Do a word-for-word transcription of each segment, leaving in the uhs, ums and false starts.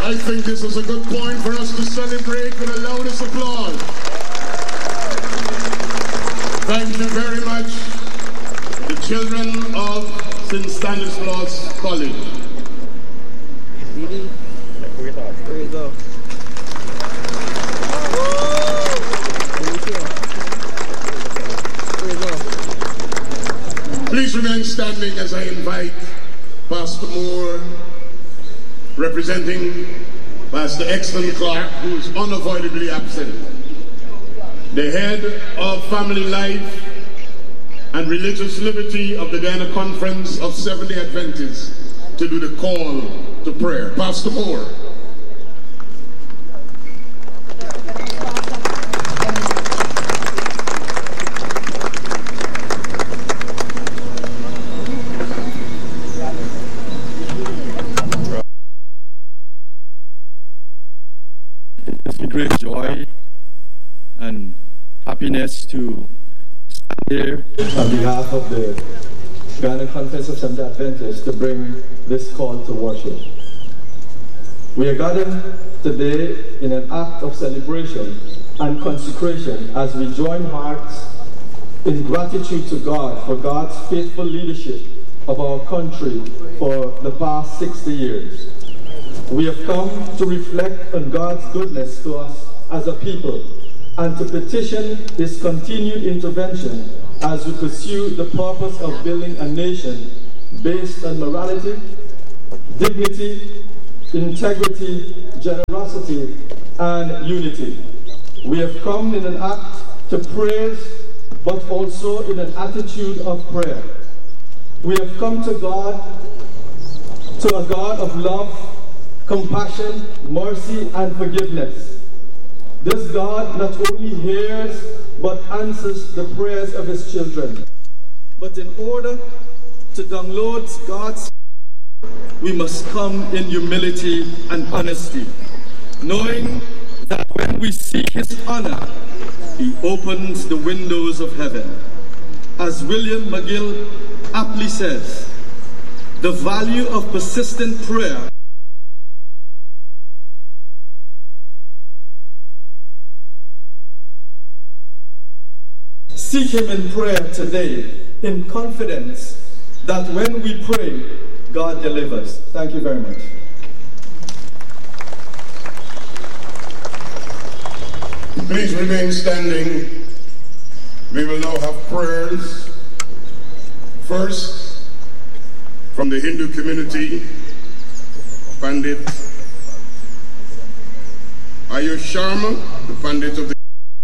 I think this is a good point for us to celebrate with the loudest applause. Thank you very much, the children of Saint Stanislaus College. There you go. Please remain standing as I invite Pastor Moore, representing Pastor Exton Clark, who is unavoidably absent, the head of Family Life and Religious Liberty of the Guyana Conference of Seventh-day Adventists, to do the call to prayer. Pastor Moore. It's a great joy and happiness to stand here on behalf of the Guyana Conference of Seventh-day Adventists to bring this call to worship. We are gathered today in an act of celebration and consecration as we join hearts in gratitude to God for God's faithful leadership of our country for the past sixty years. We have come to reflect on God's goodness to us as a people and to petition His continued intervention as we pursue the purpose of building a nation based on morality, dignity, integrity, generosity, and unity. We have come in an act to praise, but also in an attitude of prayer. We have come to God, to a God of love, compassion, mercy, and forgiveness. This God not only hears, but answers the prayers of His children. But in order to download God's, we must come in humility and honesty, knowing that when we seek His honor, He opens the windows of heaven. As William McGill aptly says, the value of persistent prayer seek Him in prayer today, in confidence that when we pray, God delivers. Thank you very much. Please remain standing. We will now have prayers. First, from the Hindu community, Pandit Ayush Sharma, the Pandit of the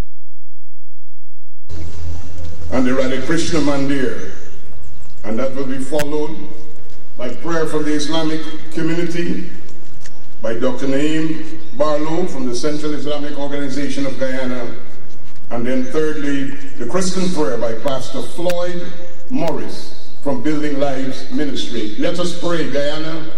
and the Radha Krishna Mandir, and that will be followed by prayer from the Islamic community by Doctor Naeem Barlow from the Central Islamic Organization of Guyana, and then thirdly, the Christian prayer by Pastor Floyd Morris from Building Lives Ministry. Let us pray, Guyana.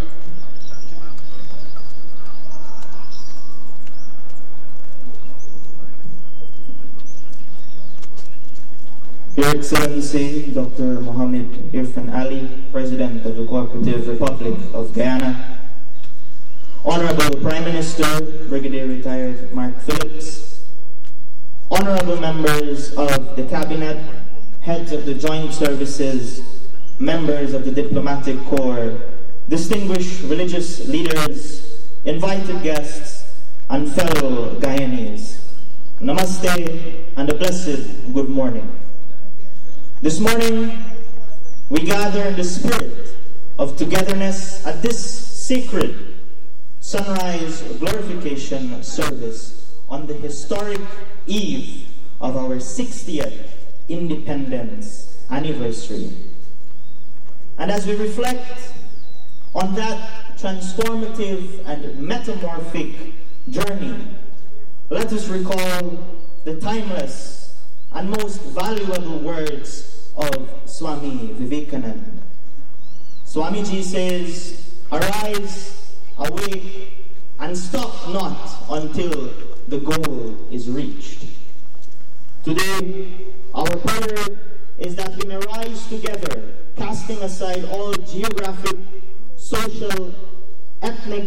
Your Excellency, Doctor Mohammed Irfan Ali, President of the Cooperative Republic of Guyana, Honorable Prime Minister, Brigadier Retired Mark Phillips, Honorable members of the Cabinet, heads of the Joint Services, members of the Diplomatic Corps, distinguished religious leaders, invited guests, and fellow Guyanese. Namaste and a blessed good morning. This morning, we gather in the spirit of togetherness at this sacred sunrise glorification service on the historic eve of our sixtieth independence anniversary. And as we reflect on that transformative and metamorphic journey, let us recall the timeless and most valuable words of Swami Vivekananda. Swamiji says, "Arise, awake, and stop not until the goal is reached." Today, our prayer is that we may rise together, casting aside all geographic, social, ethnic,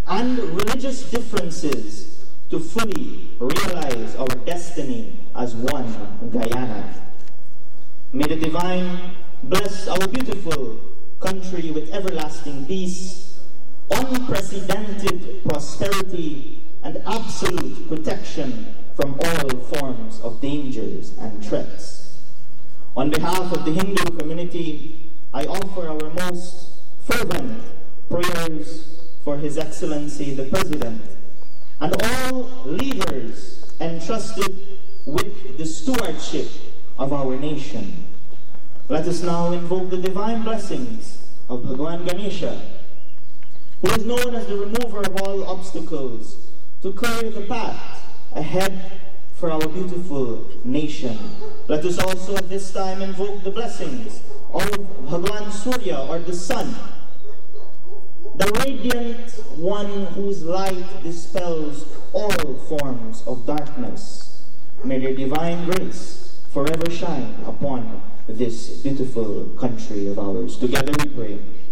and religious differences to fully realize our destiny as one Guyana. May the Divine bless our beautiful country with everlasting peace, unprecedented prosperity, and absolute protection from all forms of dangers and threats. On behalf of the Hindu community, I offer our most fervent prayers for His Excellency the President and all leaders entrusted with the stewardship of our nation. Let us now invoke the divine blessings of Bhagwan Ganesha, who is known as the remover of all obstacles, to clear the path ahead for our beautiful nation. Let us also at this time invoke the blessings of Bhagwan Surya, or the sun, the radiant one whose light dispels all forms of darkness. May their divine grace forever shine upon this beautiful country of ours. Together we pray.